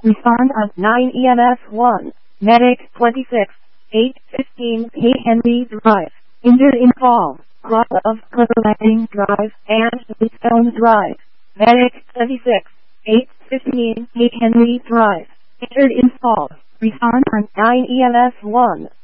Respond on 9 EMS 1. Medic 26, 815 P. Henry Drive. Injured in fall, cross of Clipper Landing Drive and Stone Drive. Medic 26, 815 P. Henry Drive. Injured in fall. Respond on 9 EMS 1.